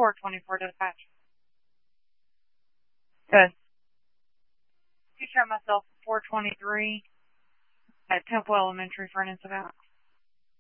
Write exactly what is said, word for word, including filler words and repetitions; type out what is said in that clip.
four twenty-four dispatch. Good. You shot myself four twenty-three at Temple Elementary for an incident.